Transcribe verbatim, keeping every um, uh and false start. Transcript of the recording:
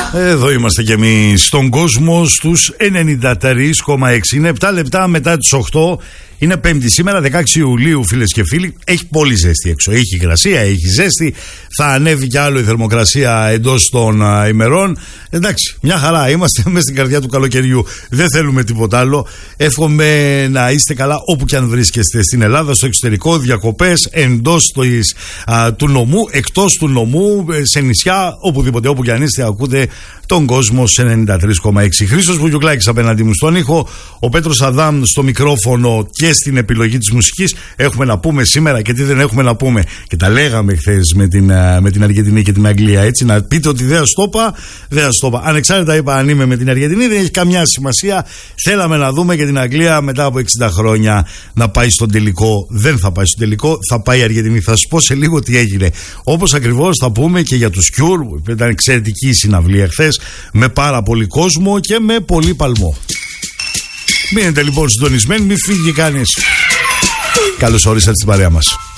Εδώ είμαστε κι εμείς στον κόσμο στους ενενήντα τρία κόμμα έξι. Είναι επτά λεπτά μετά τις οκτώ. Είναι Πέμπτη σήμερα, δεκαέξι Ιουλίου, φίλες και φίλοι. Έχει πολύ ζέστη έξω. Έχει υγρασία, έχει ζέστη. Θα ανέβει κι άλλο η θερμοκρασία εντός των α, ημερών. Εντάξει, μια χαρά. Είμαστε μέσα στην καρδιά του καλοκαιριού. Δεν θέλουμε τίποτα άλλο. Εύχομαι να είστε καλά όπου και αν βρίσκεστε στην Ελλάδα, στο εξωτερικό, διακοπές, εντός της, α, του νομού, εκτός του νομού, σε νησιά, οπουδήποτε, όπου και αν είστε, ακούτε τον κόσμο σε ενενήντα τρία κόμμα έξι. Χρήστος Βουγιουκλάκης απέναντι μου στον ήχο, ο Πέτρος Αδάμ στο μικρόφωνο και στην επιλογή της μουσικής. Έχουμε να πούμε σήμερα και τι δεν έχουμε να πούμε. Και τα λέγαμε χθες με την, με την Αργεντινή και την Αγγλία. Έτσι, να πείτε ότι δεν το είπα, δεν το είπα. Ανεξάρτητα είπα αν είμαι με την Αργεντινή, δεν έχει καμιά σημασία. Θέλαμε να δούμε και την Αγγλία μετά από εξήντα χρόνια να πάει στον τελικό. Δεν θα πάει στον τελικό, θα πάει η Αργεντινή. Θα σας πω σε λίγο τι έγινε. Όπως ακριβώς θα πούμε και για τους Cure, που ήταν εξαιρετική συναυλία χθες, με πάρα πολύ κόσμο και με πολύ παλμό. Μείνετε λοιπόν συντονισμένοι, μην φύγει κανείς. Καλώς ορίσατε στην παρέα μας.